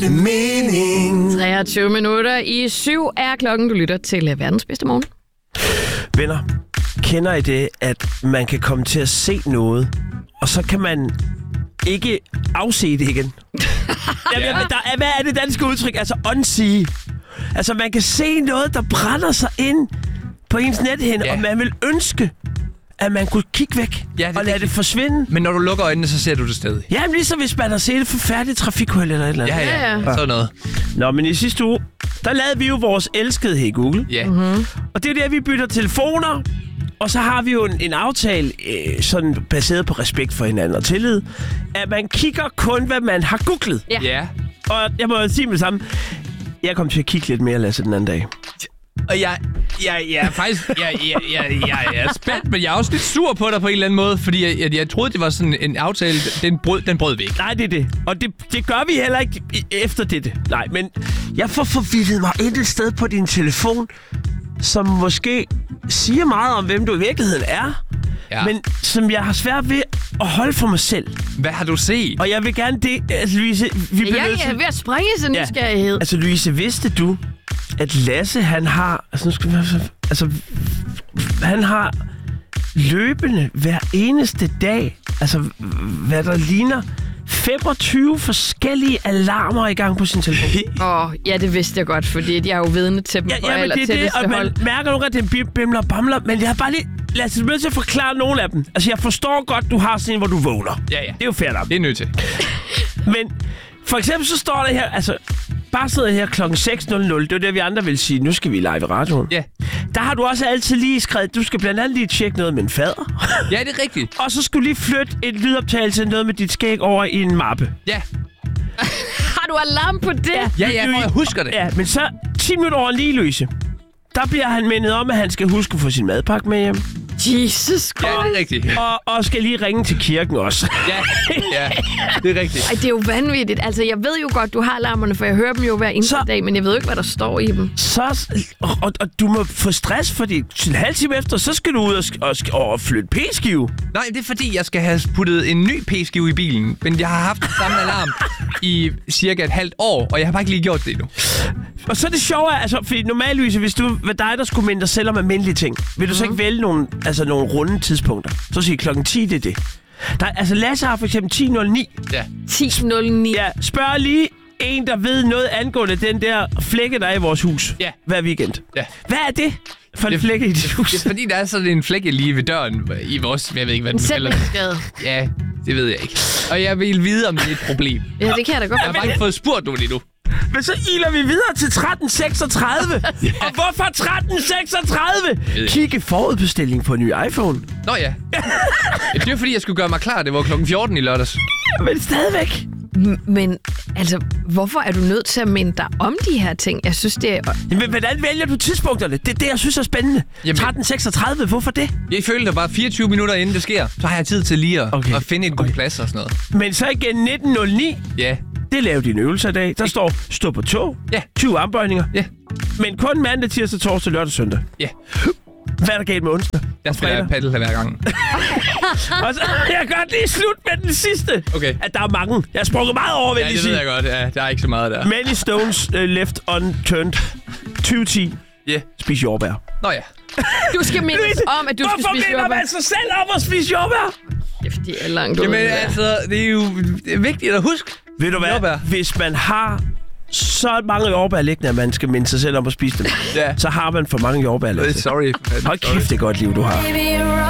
mening. 23 minutter i 7 er klokken. Du lytter til verdens bedste morgen. Venner, kender I det, at man kan komme til at se noget, og så kan man ikke afse det igen? Hvad er det danske udtryk? Altså unsee. Altså man kan se noget, der brænder sig ind på ens nethinde, og man vil ønske, at man kunne kigge væk og lade det forsvinde. Men når du lukker øjnene, så ser du det stadig. Ja, ligesom hvis man har set et forfærdeligt trafikuheld eller et eller andet. Ja. Sådan noget. Nå, men i sidste uge, der lavede vi jo vores elskede Hey Google. Ja. Og det er der, vi bytter telefoner. Og så har vi jo en aftale, sådan baseret på respekt for hinanden og tillid, at man kigger kun, hvad man har googlet. Ja. Og jeg må sige med det samme, jeg kom til at kigge lidt mere, Lasse, den anden dag. Og jeg er faktisk jeg er spændt, men jeg er også lidt sur på dig på en eller anden måde, fordi jeg troede, det var sådan en aftale, den brød vi ikke. Nej, det er det. Og det gør vi heller ikke efter dette. Nej, men jeg får forvildet mig et sted på din telefon, som måske siger meget om, hvem du i virkeligheden er, men som jeg har svært ved at holde for mig selv. Hvad har du set? Og jeg vil gerne det, altså Louise... Jeg er ved at springe i sådan nysgerrighed. Altså Louise, vidste du, at Lasse, han har... han har løbende hver eneste dag, altså hvad der ligner 25 forskellige alarmer i gang på sin telefon. Ja, det vidste jeg godt, fordi jeg er jo vidne til dem på allertætteste hold. Og man mærker nogle, at det bimler og bamler, men jeg har bare lige... Lad os nødt til at forklare nogle af dem. Altså, jeg forstår godt, du har sådan en, hvor du vågner. Ja. Det er jo fair nok. Det er nødt til. Men for eksempel så står der her, altså... Bare sidder her klokken 6.00. Det er det, vi andre vil sige. Nu skal vi live i radioen. Ja. Der har du også altid lige skrevet, du skal blandt andet lige tjekke noget med en fader. Ja, det er rigtigt. Og så skulle lige flytte et lydoptagelse noget med dit skæg over i en mappe. Ja. Har du alarm på det? Ja, for jeg husker det. Ja, men så 10 minutter over lige, Louise. Der bliver han mindet om, at han skal huske at få sin madpakke med hjem. Jesus Christ. Ja, det er rigtigt. Og skal lige ringe til kirken også. Ja, det er rigtigt. Ej, det er jo vanvittigt. Altså, jeg ved jo godt, du har alarmerne, for jeg hører dem jo hver eneste dag, men jeg ved jo ikke, hvad der står i dem. Og du må få stress, fordi en halv time efter, så skal du ud og flytte p-skive. Nej, det er fordi, jeg skal have puttet en ny p-skive i bilen, men jeg har haft den samme alarm i cirka et halvt år, og jeg har bare ikke lige gjort det endnu. Og så er det sjovt, altså, fordi normalt, Louise, hvis du var dig, der skulle minde dig selv om almindelige ting, vil du så ikke vælge nogle runde tidspunkter? Så siger klokken 10, det er det. Altså, Lasse har for eksempel 10.09. Ja. 10.09. Ja, spørg lige en, der ved noget angående den der flække, der er i vores hus. Ja. Hver weekend. Ja. Hvad er det for en flække i dit hus? Det er fordi, der er sådan en flække lige ved døren i vores... Jeg ved ikke, hvad den kalder. Ja, det ved jeg ikke. Og jeg vil vide, om det er et problem. Ja, det kan jeg da godt. Jeg har bare ikke fået spurgt nogen endnu. Men så iler vi videre til 1336. Og hvorfor 1336? Kigge forudbestilling på en ny iPhone. Nå ja. Det er fordi, jeg skulle gøre mig klar. Det var klokken 14 i lørdags. Men stadigvæk. Men altså, hvorfor er du nødt til at minde dig om de her ting? Jeg synes, det er... Men hvordan vælger du tidspunkterne? Det er det, jeg synes er spændende. 1336, hvorfor det? Jeg føler det bare 24 minutter inden det sker. Så har jeg tid til lige at finde en god plads og sådan noget. Men så igen 1909. Ja. Det lavede dine øvelser i dag. Der står stå på tog. Ja. 20 armbøjninger. Ja. Men kun mandag, tirsdag, torsdag, lørdag, søndag. Ja. Hvad er der galt med onsdag? Jeg spiller paddle hver gang. Og så jeg gør lige slut med den sidste. Okay. At der er mange. Jeg har sprunget meget over, vil jeg sige. Ja, det ved jeg godt. Ja, der er ikke så meget der. Many stones left unturned. 2010. Yeah. Spis jordbær. Nå ja. Du skal mindes om, at du skal spise jordbær. Hvorfor minder man sig selv om at spise jordbær? Det er langt ud. Jamen altså, det er jo vigtigt at huske. Ved du hvad? Jordbær. Hvis man har så mange jordbær liggende, at man skal minde sig selv om at spise dem, så har man for mange jordbær liggende. Sorry. Hold kæft, det er godt liv, du har.